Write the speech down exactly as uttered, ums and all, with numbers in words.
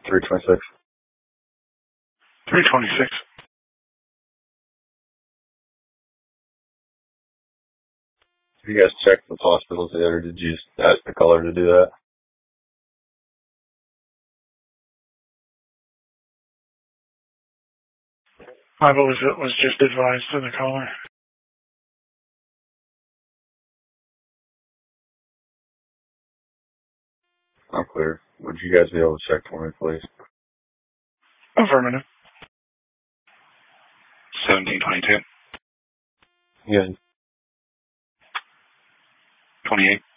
three twenty-six. three twenty-six. Have you guys checked the hospitals yet, or did you just ask the caller to do that? I believe it was just advised to the caller. I'm clear. Would you guys be able to check for me, please? Affirmative. seventeen twenty-two. Yeah. twenty-eight.